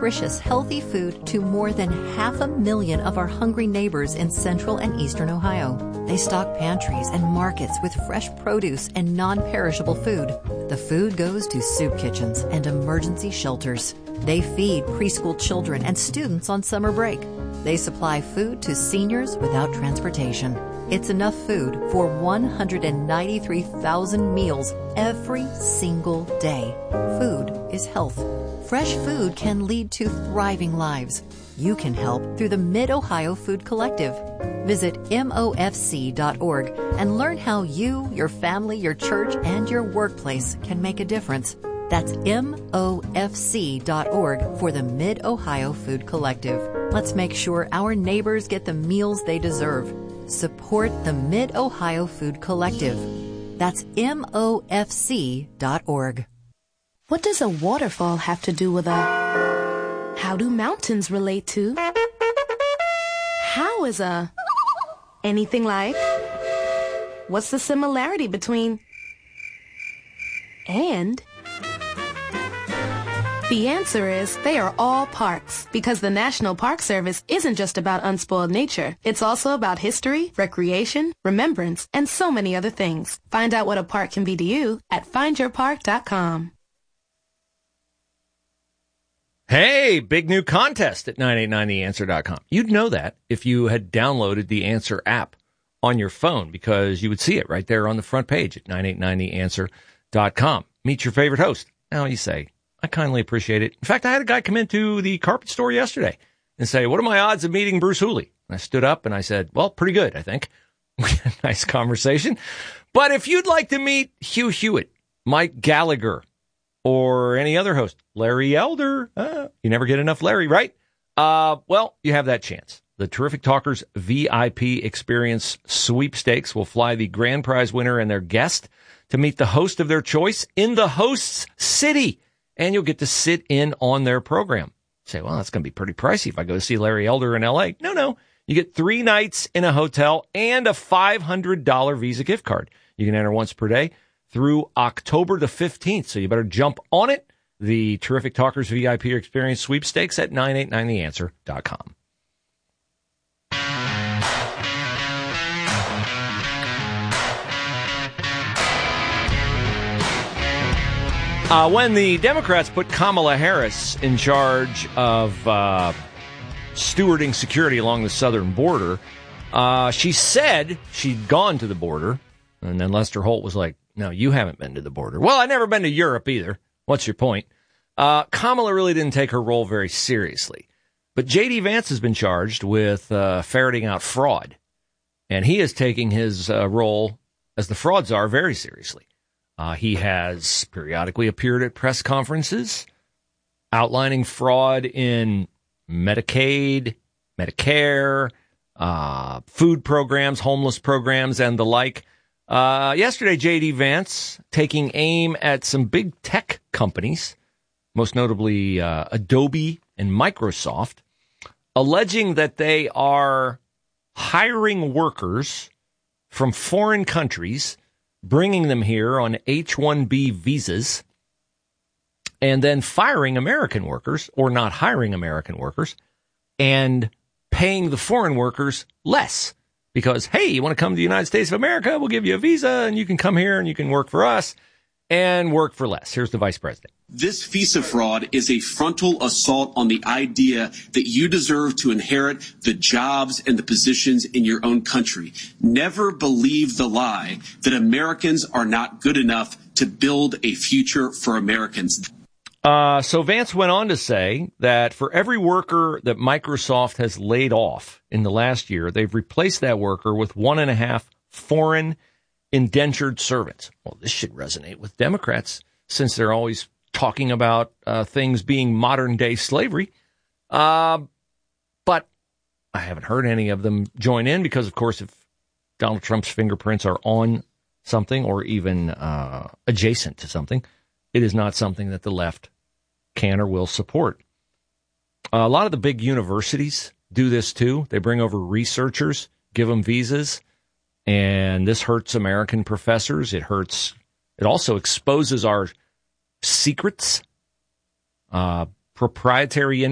nutritious, healthy food to more than 500,000 of our hungry neighbors in central and eastern Ohio. They stock pantries and markets with fresh produce and non-perishable food. The food goes to soup kitchens and emergency shelters. They feed preschool children and students on summer break. They supply food to seniors without transportation. It's enough food for 193,000 meals every single day. Food is health. Fresh food can lead to thriving lives. You can help through the Mid-Ohio Food Collective. Visit MOFC.org and learn how you, your family, your church, and your workplace can make a difference. That's MOFC.org for the Mid-Ohio Food Collective. Let's make sure our neighbors get the meals they deserve. Support the Mid-Ohio Food Collective. That's MOFC.org. What does a waterfall have to do with a... How do mountains relate to... How is a... Anything like... What's the similarity between... And... The answer is they are all parks, because the National Park Service isn't just about unspoiled nature. It's also about history, recreation, remembrance, and so many other things. Find out what a park can be to you at findyourpark.com. Hey, big new contest at 989theanswer.com. You'd know that if you had downloaded the Answer app on your phone, because you would see it right there on the front page at 989theanswer.com. Meet your favorite host. Now you say, I kindly appreciate it. In fact, I had a guy come into the carpet store yesterday and say, what are my odds of meeting Bruce Hooley? And I stood up and I said, well, pretty good, I think. We had a nice conversation. But if you'd like to meet Hugh Hewitt, Mike Gallagher, or any other host, Larry Elder, you never get enough Larry, right? Well, you have that chance. The Terrific Talkers VIP Experience Sweepstakes will fly the grand prize winner and their guest to meet the host of their choice in the host's city. And you'll get to sit in on their program. Say, well, that's going to be pretty pricey if I go to see Larry Elder in L.A. No. You get 3 nights in a hotel and a $500 Visa gift card. You can enter once per day through October the 15th. So you better jump on it. The Terrific Talkers VIP Experience Sweepstakes at 989theanswer.com. When the Democrats put Kamala Harris in charge of stewarding security along the southern border, she said she'd gone to the border. And then Lester Holt was like, no, you haven't been to the border. Well, I've never been to Europe either. What's your point? Kamala really didn't take her role very seriously. But J.D. Vance has been charged with ferreting out fraud. And he is taking his role as the fraud czar very seriously. He has periodically appeared at press conferences outlining fraud in Medicaid, Medicare, food programs, homeless programs, and the like. Yesterday, J.D. Vance taking aim at some big tech companies, most notably Adobe and Microsoft, alleging that they are hiring workers from foreign countries, bringing them here on H-1B visas, and then firing American workers, or not hiring American workers, and paying the foreign workers less. Because, hey, you want to come to the United States of America? We'll give you a visa, and you can come here, and you can work for us, and work for less. Here's the vice president. This visa fraud is a frontal assault on the idea that you deserve to inherit the jobs and the positions in your own country. Never believe the lie that Americans are not good enough to build a future for Americans. So Vance went on to say that for every worker that Microsoft has laid off in the last year, they've replaced that worker with 1.5 foreign indentured servants. Well, this should resonate with Democrats since they're always talking about things being modern-day slavery. But I haven't heard any of them join in because, of course, if Donald Trump's fingerprints are on something or even adjacent to something, it is not something that the left can or will support. A lot of the big universities do this, too. They bring over researchers, give them visas, and this hurts American professors. It also exposes our secrets, proprietary